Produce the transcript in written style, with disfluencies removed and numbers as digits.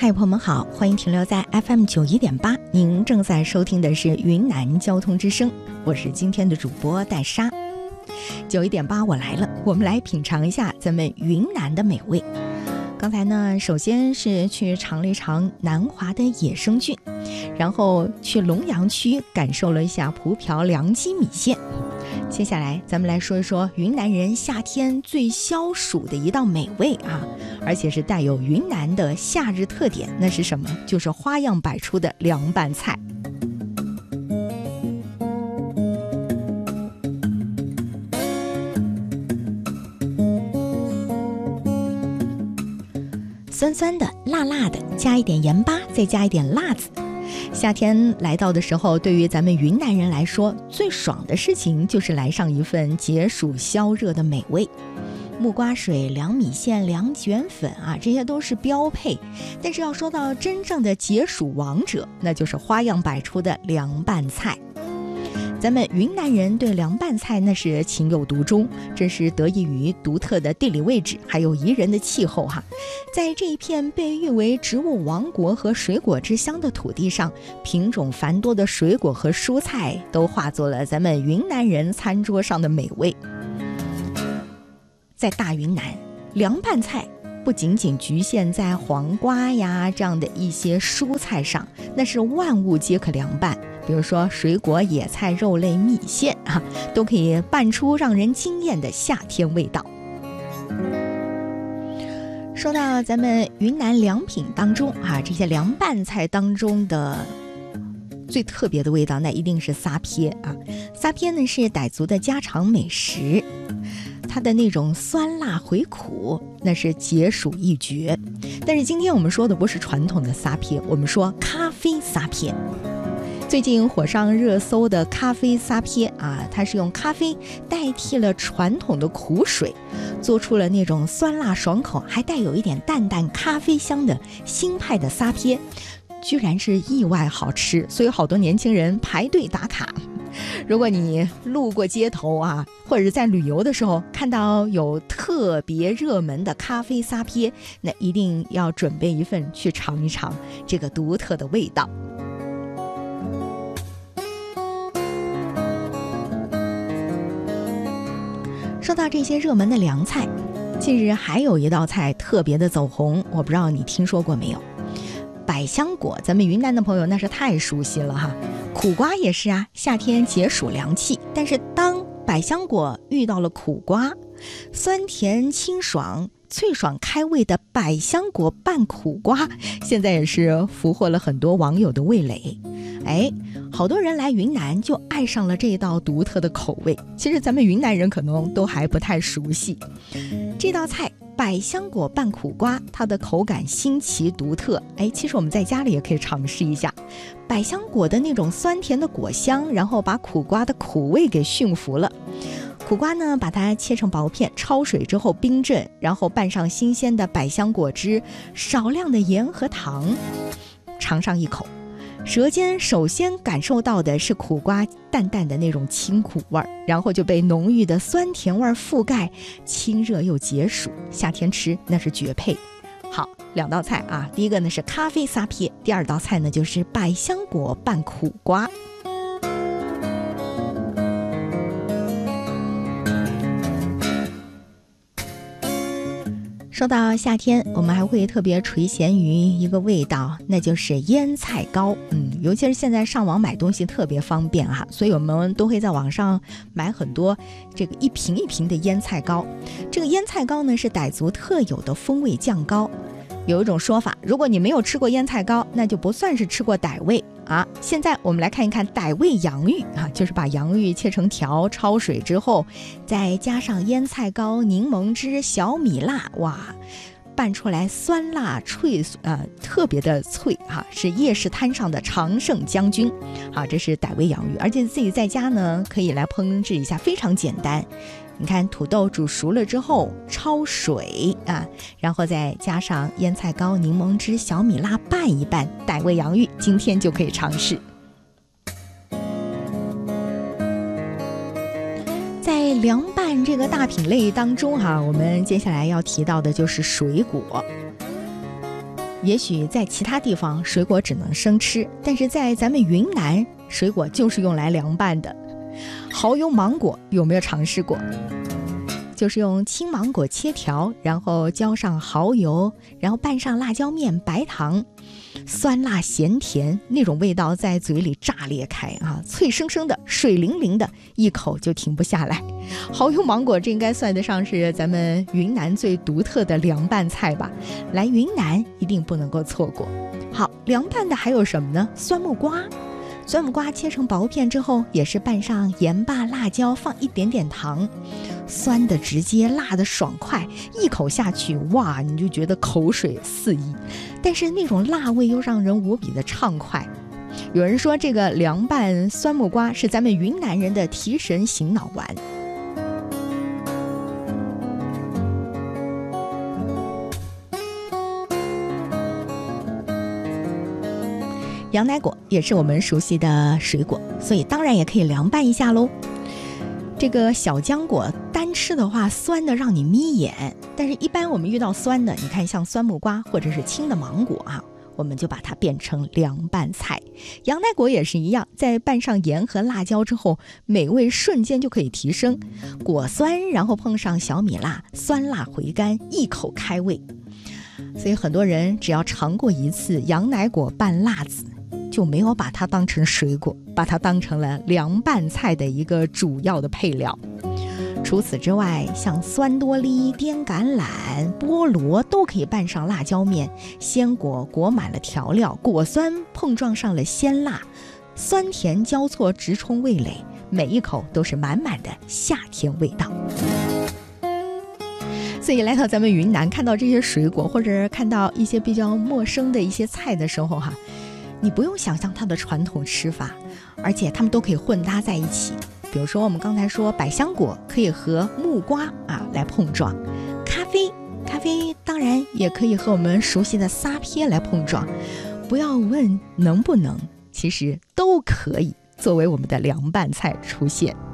嗨，朋友们好，欢迎停留在 FM91.8，您正在收听的是云南交通之声，我是今天的主播戴莎。91.8我来了，我们来品尝一下咱们云南的美味。刚才呢，首先是去尝了一尝南华的野生菌，然后去龙阳区感受了一下蒲瓢凉鸡米线。接下来咱们来说一说云南人夏天最消暑的一道美味啊，而且是带有云南的夏日特点，那是什么？就是花样百出的凉拌菜。酸酸的、辣辣的，加一点盐巴，再加一点辣子。夏天来到的时候，对于咱们云南人来说，最爽的事情就是来上一份解暑消热的美味。木瓜水、凉米线、凉卷粉啊，这些都是标配。但是要说到真正的解暑王者，那就是花样百出的凉拌菜。咱们云南人对凉拌菜那是情有独钟，真是得益于独特的地理位置，还有宜人的气候哈。在这一片被誉为植物王国和水果之乡的土地上，品种繁多的水果和蔬菜都化作了咱们云南人餐桌上的美味。在大云南，凉拌菜不仅仅局限在黄瓜呀这样的一些蔬菜上，那是万物皆可凉拌。比如说水果、野菜、肉类、米线啊，都可以拌出让人惊艳的夏天味道。说到咱们云南凉品当中啊，这些凉拌菜当中的最特别的味道，那一定是撒撇啊。撒撇呢是傣族的家常美食，它的那种酸辣回苦，那是解暑一绝。但是今天我们说的不是传统的撒撇，我们说咖啡撒撇。最近火上热搜的咖啡撒撇啊，它是用咖啡代替了传统的苦水，做出了那种酸辣爽口，还带有一点淡淡咖啡香的新派的撒撇，居然是意外好吃，所以好多年轻人排队打卡。如果你路过街头啊，或者是在旅游的时候看到有特别热门的咖啡撒撇，那一定要准备一份去尝一尝这个独特的味道。说到这些热门的凉菜，近日还有一道菜特别的走红，我不知道你听说过没有？百香果，咱们云南的朋友那是太熟悉了哈。苦瓜也是啊，夏天解暑凉气。但是当百香果遇到了苦瓜，酸甜清爽、脆爽开胃的百香果拌苦瓜，现在也是俘获了很多网友的味蕾。好多人来云南就爱上了这道独特的口味。其实咱们云南人可能都还不太熟悉这道菜，百香果拌苦瓜，它的口感新奇独特。其实我们在家里也可以尝试一下，百香果的那种酸甜的果香，然后把苦瓜的苦味给驯服了。苦瓜呢，把它切成薄片，焯水之后冰镇，然后拌上新鲜的百香果汁，少量的盐和糖，尝上一口。舌尖首先感受到的是苦瓜淡淡的那种清苦味，然后就被浓郁的酸甜味覆盖，清热又解暑，夏天吃那是绝配。好，两道菜啊，第一个呢是咖啡撒撇，第二道菜呢就是百香果拌苦瓜。说到夏天，我们还会特别垂涎于一个味道，那就是腌菜糕。尤其是现在上网买东西特别方便哈，所以我们都会在网上买很多这个一瓶一瓶的腌菜糕。这个腌菜糕呢是傣族特有的风味酱糕。有一种说法，如果你没有吃过腌菜糕，那就不算是吃过傣味啊。现在我们来看一看傣味洋芋啊，就是把洋芋切成条，焯水之后，再加上腌菜糕、柠檬汁、小米辣，哇，拌出来酸辣脆，特别的脆哈，是夜市摊上的常胜将军。好，这是傣味洋芋，而且自己在家呢可以来烹制一下，非常简单。你看土豆煮熟了之后焯水啊，然后再加上腌菜糕、柠檬汁、小米辣拌一拌，傣味洋芋今天就可以尝试。在凉拌这个大品类当中我们接下来要提到的就是水果。 也许在其他地方水果只能生吃，但是在咱们云南，水果就是用来凉拌的。蚝油芒果有没有尝试过？就是用青芒果切条，然后浇上蚝油，然后拌上辣椒面、白糖，酸辣咸甜，那种味道在嘴里炸裂开啊，脆生生的，水灵灵的，一口就停不下来。蚝油芒果这应该算得上是咱们云南最独特的凉拌菜吧，来云南一定不能够错过。好，凉拌的还有什么呢？酸木瓜。酸木瓜切成薄片之后，也是拌上盐巴、辣椒，放一点点糖，酸的直接，辣的爽快，一口下去，哇，你就觉得口水四溢，但是那种辣味又让人无比的畅快。有人说这个凉拌酸木瓜是咱们云南人的提神醒脑丸。羊奶果也是我们熟悉的水果，所以当然也可以凉拌一下喽。这个小浆果单吃的话，酸的让你眯眼，但是一般我们遇到酸的，你看像酸木瓜或者是青的芒果啊，我们就把它变成凉拌菜。羊奶果也是一样，在拌上盐和辣椒之后，美味瞬间就可以提升。果酸，然后碰上小米辣，酸辣回甘，一口开胃。所以很多人只要尝过一次羊奶果拌辣子，就没有把它当成水果，把它当成了凉拌菜的一个主要的配料。除此之外，像酸多利、滇橄榄、菠萝都可以拌上辣椒面，鲜果裹满了调料，果酸碰撞上了鲜辣，酸甜交错直冲味蕾，每一口都是满满的夏天味道。所以来到咱们云南，看到这些水果，或者看到一些比较陌生的一些菜的时候你不用想象它的传统吃法，而且它们都可以混搭在一起。比如说我们刚才说百香果可以和木瓜来碰撞，咖啡当然也可以和我们熟悉的撒撇来碰撞。不要问能不能，其实都可以作为我们的凉拌菜出现。